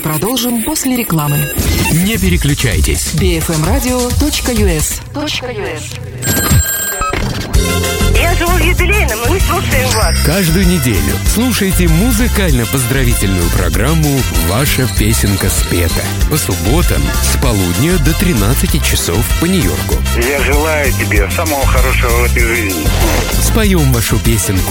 Продолжим после рекламы. Не переключайтесь. bfmradio.us. Я живу в юбилейном, и мы слушаем вас. Каждую неделю слушайте музыкально-поздравительную программу «Ваша песенка спета» по субботам с полудня до 13 часов по Нью-Йорку. Я желаю тебе самого хорошего в этой жизни. Споем вашу песенку